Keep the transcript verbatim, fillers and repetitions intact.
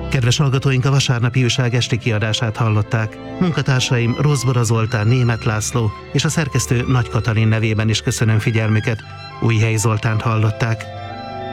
Kedves hallgatóink, a vasárnapi újság esti kiadását hallották. Munkatársaim Rozbora Zoltán, Németh László és a szerkesztő Nagy Katalin nevében is köszönöm figyelmüket. Újhelyi Zoltánt hallották.